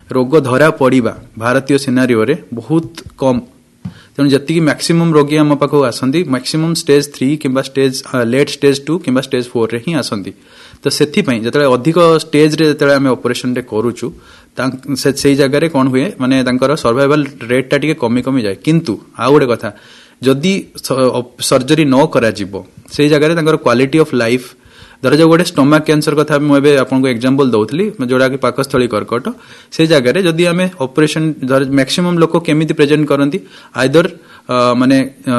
रोग धरा पड़ा भारतीय सिनारियो रे बहुत कम तेणु जी मैक्सिमम रोगी आम पाखक आसती मैक्सिमम स्टेज 3 कि स्टेज लेट स्टेज 2 कि स्टेज 4 रे ही आसती तो से जो अधिक स्टेज रे जो आम ऑपरेशन रे करूचु से जगह कौन हुए माने सर्वाइवल रेट टा कमी कमी जाए किंतु आउ गोटे कथा जदि सर्जरी न करा से जगह क्वालिटी ऑफ लाइफ धर जो गोटे स्टोमाक कैंसर कथा मुझे आपको एग्जांपल दौली जोड़ा कि पाकस्थली कर्कट से जगह जदि आम ऑपरेशन मैक्सिमम लोक केमिति प्रेजेंट करती आइदर माने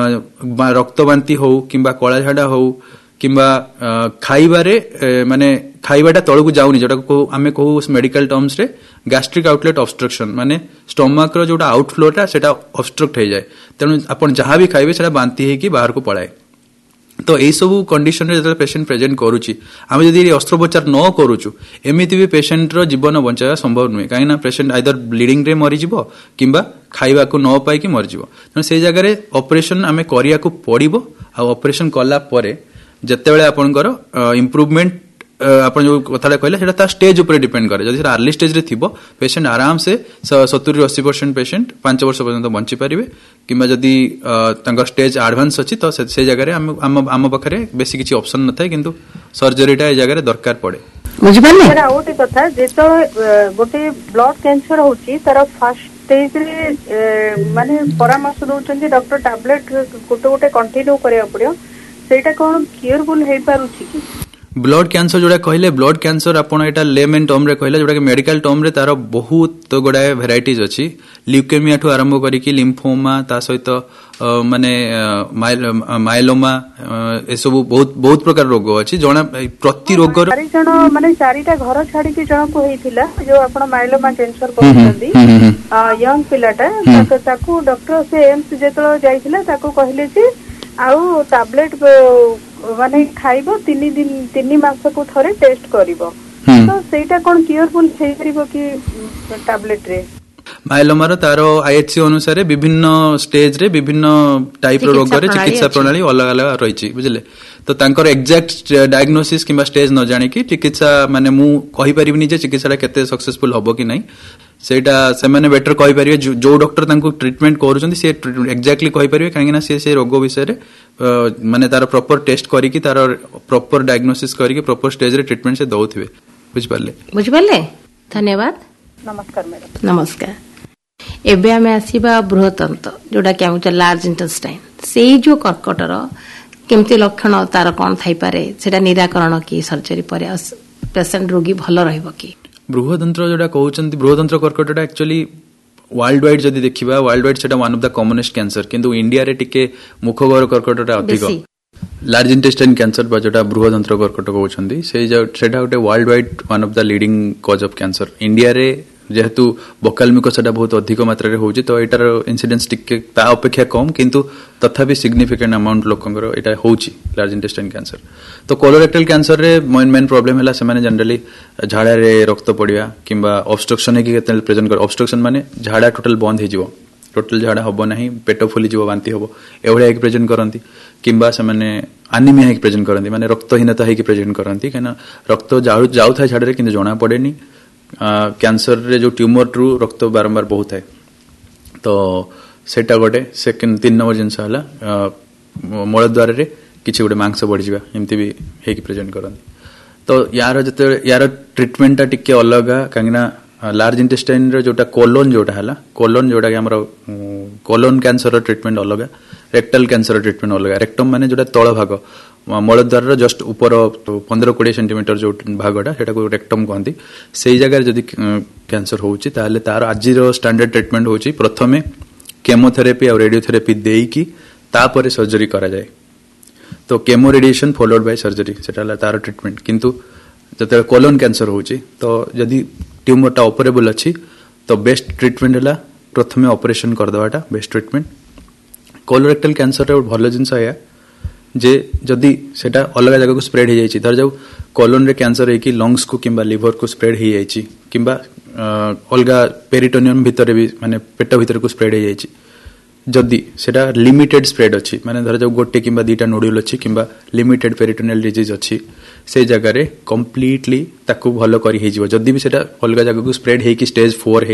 रक्त बांति हो किंबा कला झाड़ा हो किंबा खाइबारे माने खाइबाटा तळकु जाउनी जोटा को आमे कहू मेडिकल टर्म्स रे गैस्ट्रिक आउटलेट ऑब्स्ट्रक्शन माने स्टोमाक रो जोटा आउटफ्लोटा सेटा ऑब्स्ट्रक्ट हो जाए तेणु आपण जहाँ भी खाइबे सेटा बांति हेकी बाहर को पड़ाए तो यही सब कंडीशन रे पेशेंट प्रेजेंट करूची आम जदि अस्त्रोपचार न करूचु एमिति भी पेशेंट रो जीवन बंचावा संभव नुहे कहीं पेशेंट आइदर ब्लीडिंग रे मरीजिवो किंबा खाइबा को न पाइकी मरीजिवो तेणु से जगह ऑपरेशन आमे करिया को पड़िबो आ ऑपरेशन कला परे जेतेबेले आपनकर इम्प्रूवमेंट आप जो कथा कहले स्टेज उपर डिपेंड करे जदि अर्ली स्टेज रे थिबो पेशेंट आराम से 70-80% पेशेंट 5 वर्ष पर्यंत बंची पारिबे किंबा जदि स्टेज एडवांस अछि तो से जगह आम पाखरे बेसी किछि ऑप्शन न थाए किंतु सर्जरीटा ए जगह दरकार पड़े बुझि पाले आ ओटे कथा जेतो गोटे ब्लड कैंसर होची तार फर्स्ट स्टेज रे माने परामर्श दोचंती डॉक्टर टैबलेट गोटे कंटिन्यू करिया पड़ियो सेटा कोन क्यूरेबल हे पारुछि कि ब्लड कैंसर जोड़ा कहले ब्लड कैंसर आपन एटा लेमेन टर्म रे कहले जोड़ा कि मेडिकल टर्म रे तार बहुत गुड़ाए भेराइटीज अछि ल्यूकेमिया ठु आरंभ करी कि लिम्फोमा ता सहित माने माइलोमा ए सब बहुत प्रकार रोग अछि जोना प्रति रोग रो चारि जण माने चारिटा घर छाडी कि जण को हेतिला जो आपन माइलोमा कैंसर कहउछंदी यंग पिलाटा ताकू डॉक्टर से एम्स जेतलो जाइथिला ताकू कहले जे आउ टैबलेट माने खाइबो 3 मास को थरे टेस्ट करिवो तो सेटा कोन क्यूरफुल हे करिवो कि टैबलेट रे माइलोमा रो तारो आईएचसी अनुसार विभिन्न स्टेज रे विभिन्न टाइप रो रोग रे चिकित्सा प्रणाली अलग अलग रहिछि बुझले तो तांकर एग्जैक्ट डायग्नोसिस किबा स्टेज न जानि कि चिकित्सा माने मु कहि परिबिनी जे चिकित्सा केते सक्सेसफुल होबो कि नै सेटा से माने बेटर कहि परिबे जो डॉक्टर तांको ट्रीटमेंट करूछन्ती से एग्जैक्टली कहि परिबे काहे ना से रोग विषय रे माने तार प्रॉपर टेस्ट करी कि तार प्रॉपर डायग्नोसिस करी कि प्रॉपर स्टेज रे ट्रीटमेंट से दउथिबे बुझ पाले धन्यवाद नमस्कार मैडम नमस्कार एबे हमें आसीबा बृहतंत्र जोडा कि हम लार्ज इंटेस्टाइन सेई जो कर्कटर केमती लक्षण तार कोन थाई पारे सेटा निराकरण की सर्जरी परे पेशेंट रोगी भलो रहबो कि बृहतंत्र जोडा कहउचंती बृहतंत्र कर्कटटा एक्चुअली वर्ल्ड वाइड जदि देखिबा वर्ल्ड वाइड सेटा one of the commonest cancer किंतु इंडिया रे टिके मुखगर कर्कटटा अधिक लार्ज इंटेस्टाइन कैंसर बा जोटा बृहतंत्र कर्कट कहउचंती सेटा गोटे world wide one of the leading cause of cancer India रे जेहेतु बकाल मिकोसेटा बहुत अधिक मात्रा रे होउची तो एटार इंसिडेंस टिके ता अपेक्षा कम किंतु तथापि सिग्निफिकेंट अमाउंट लोकंगर एटा होउची लार्ज इंटेस्टाइन कैंसर तो कोलोरेक्टल कैंसर रे मेन प्रॉब्लम हैला से माने जनरली झाड़ा रे रक्त पड़िया किंबा ऑब्स्ट्रक्शन की केते प्रेजेंट कर ऑब्स्ट्रक्शन माने झाड़ा टोटल बंद हे जिवो टोटल झाड़ा हबो नाही पेट फुली जिवो बांति हबो एवढे एक प्रेजेंट करंती किंबा से माने एनीमिया एक प्रेजेंट करंती माने रक्तहीनता हे की प्रेजेंट करंती केना रक्त जाउ था झाड़ा रे किंतु जणा पड़ेनी कैंसर रे जो ट्यूमर ट्रू रक्त बारंबार बहुत है तो सेटा गोटे सेकंड 3 नंबर जिनस हला मलद्वार रे किछि गोटे मांस बढ़ी जिबा एमती भी हे की प्रेजेंट करंती तो यार ट्रीटमेंट टा टिके अलगा कांगना लार्ज इंटेस्टाइन रे जोटा कोलोन जोटा कि हमरो कोलोन कैंसर रो ट्रीटमेंट अलगा रेक्टल कैंसर रो ट्रीटमेंट अलगा रेक्टम माने जोटा तळ भाग मलद्वार रो जस्ट ऊपर 15-20 सेंटीमीटर जो भागटा सेटा को रेक्टम कहंती सेही जगह जदी कैंसर होउची ताले तार आज रो स्टैंडर्ड ट्रीटमेंट होउची प्रथमे केमोथेरेपी और रेडियोथेरेपी देई की तापर सर्जरी करा जाए तो chemo radiation followed by surgery सेटा तार ट्रीटमेंट किंतु जते कोलोन कैंसर होउची तो जदी ट्यूमर टा ऑपरेबल अछि तो बेस्ट ट्रीटमेंट हला प्रथमे ऑपरेशन कर दवाटा बेस्ट ट्रीटमेंट कोलोरेक्टल कैंसर रे भलो जिंस आया जे जदि सेटा अलग जगह को स्प्रेड हो जाइछि धर जाऊ कोलोन रे कैंसर है कि लंग्स को किंबा लिवर को स्प्रेड हो जाइछि किंबा अलगा पेरिटोनियम भितर भी माने पेट भितर को स्प्रेड हो जाइछि जदि सेटा लिमिटेड स्प्रेड अछि माने धर जाऊ गोटे किंबा दीटा नोड्यूल अछि किंबा लिमिटेड पेरिटोनियल डिजीज अछि से जगह रे कंप्लीटली ताकू भलो करी हे जिवो जदि भी सेटा अलगा जगह को स्प्रेड हे कि स्टेज 4